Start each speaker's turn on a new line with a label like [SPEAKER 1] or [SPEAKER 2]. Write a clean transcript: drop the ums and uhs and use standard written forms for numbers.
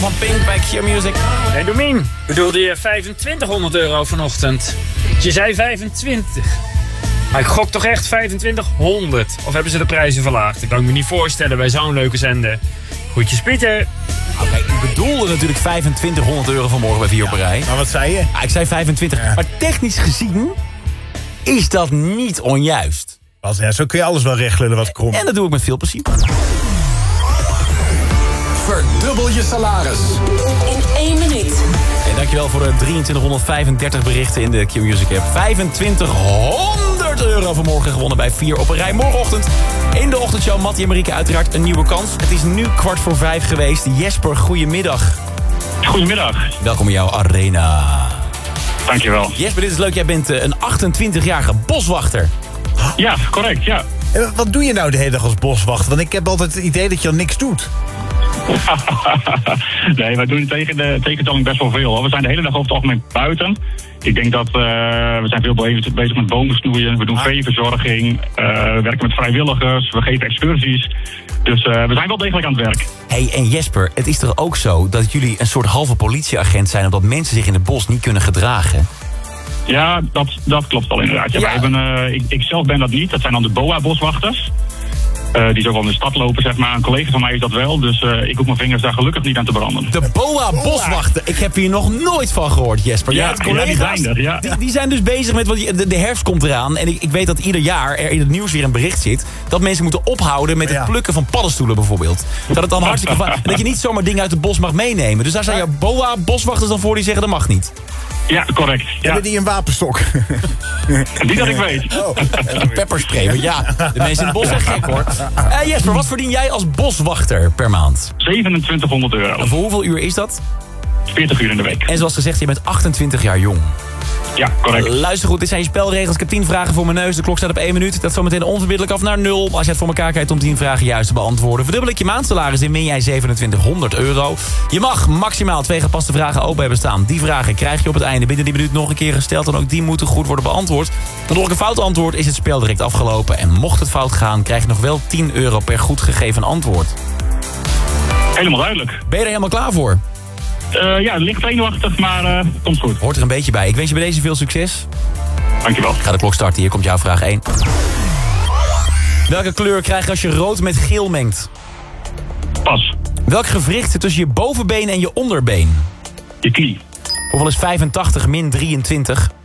[SPEAKER 1] van Pink bij Q-Music.
[SPEAKER 2] Hey Domien, bedoelde je 2500 euro vanochtend? Je zei 25. Maar ik gok toch echt 2500? Of hebben ze de prijzen verlaagd? Dat kan ik me niet voorstellen bij zo'n leuke zender. Groetjes Pieter.
[SPEAKER 1] Oké, ik bedoelde natuurlijk 2500 euro vanmorgen bij 4 op een rij.
[SPEAKER 3] Maar wat zei je?
[SPEAKER 1] Ja, ik zei 25. Ja. Maar technisch gezien is dat niet onjuist.
[SPEAKER 3] Ja, zo kun je alles wel recht lullen wat krom.
[SPEAKER 1] En dat doe ik met veel plezier.
[SPEAKER 4] Verdubbel je salaris
[SPEAKER 5] in 1 minuut.
[SPEAKER 1] En dankjewel voor de 2335 berichten in de Q-Music app. 2500 euro vanmorgen gewonnen bij 4 op een rij. Morgenochtend in de ochtendshow Mattie en Marieke uiteraard een nieuwe kans. Het is nu 4:45 geweest. Jesper, goedemiddag.
[SPEAKER 6] Goedemiddag.
[SPEAKER 1] Welkom in jouw arena.
[SPEAKER 6] Dankjewel.
[SPEAKER 1] Jesper, dit is leuk. Jij bent een 28-jarige boswachter.
[SPEAKER 6] Ja, correct, ja.
[SPEAKER 3] Wat doe je nou de hele dag als boswachter? Want ik heb altijd het idee dat je al niks doet.
[SPEAKER 6] Nee, wij doen tegen de tegenstelling best wel veel. We zijn de hele dag over het algemeen buiten. Ik denk dat we zijn veel bezig met bomen snoeien. We doen veeverzorging. We werken met vrijwilligers. We geven excursies. Dus we zijn wel degelijk aan het werk.
[SPEAKER 1] Hey, en Jesper, het is toch ook zo dat jullie een soort halve politieagent zijn omdat mensen zich in het bos niet kunnen gedragen?
[SPEAKER 6] Ja, dat klopt wel inderdaad. Ja, wij hebben, ik zelf ben dat niet. Dat zijn dan de BOA-boswachters. Die zo wel in de stad lopen, zeg maar. Een collega van mij is dat wel, dus ik hoef mijn vingers daar gelukkig niet aan te branden.
[SPEAKER 1] De BOA-boswachten. Ik heb hier nog nooit van gehoord, Jesper.
[SPEAKER 6] Ja, die zijn er, ja.
[SPEAKER 1] Die zijn dus bezig met, want de herfst komt eraan. En ik weet dat ieder jaar er in het nieuws weer een bericht zit dat mensen moeten ophouden met het plukken van paddenstoelen bijvoorbeeld. Dat het dan hartstikke dat je niet zomaar dingen uit het bos mag meenemen. Dus daar zijn jouw BOA-boswachters dan voor die zeggen dat mag niet.
[SPEAKER 6] Ja, correct. Ja.
[SPEAKER 3] Hebben die een wapenstok?
[SPEAKER 6] Niet dat ik weet.
[SPEAKER 1] Pepperspray, maar ja, de mensen in het bos zijn gek hoor. Jesper, wat verdien jij als boswachter per maand?
[SPEAKER 6] 2700 euro.
[SPEAKER 1] En voor hoeveel uur is dat?
[SPEAKER 6] 40 uur in de week.
[SPEAKER 1] En zoals gezegd, je bent 28 jaar jong.
[SPEAKER 6] Ja, correct.
[SPEAKER 1] Luister goed, dit zijn je spelregels. Ik heb 10 vragen voor mijn neus. De klok staat op 1 minuut. Dat zometeen onverbiddelijk af naar 0. Als je het voor elkaar krijgt om 10 vragen juist te beantwoorden. Verdubbel ik je maandsalaris in, win jij 2700 euro. Je mag maximaal 2 gepaste vragen open hebben staan. Die vragen krijg je op het einde binnen die minuut nog een keer gesteld. En ook die moeten goed worden beantwoord. En door een fout antwoord is het spel direct afgelopen. En mocht het fout gaan, krijg je nog wel 10 euro per goed gegeven antwoord.
[SPEAKER 6] Helemaal duidelijk.
[SPEAKER 1] Ben je er helemaal klaar voor?
[SPEAKER 6] Ja, het ligt zenuwachtig, maar komt goed.
[SPEAKER 1] Hoort er een beetje bij. Ik wens je bij deze veel succes.
[SPEAKER 6] Dankjewel.
[SPEAKER 1] Ik ga de klok starten. Hier komt jouw vraag 1. Welke kleur krijg je als je rood met geel mengt?
[SPEAKER 6] Pas.
[SPEAKER 1] Welk gewricht zit tussen je bovenbeen en je onderbeen?
[SPEAKER 6] Je knie.
[SPEAKER 1] Hoeveel is 85 min 23?